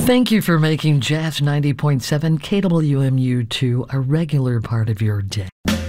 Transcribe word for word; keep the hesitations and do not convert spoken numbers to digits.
Thank you for making Jazz ninety point seven K W M U two a regular part of your day.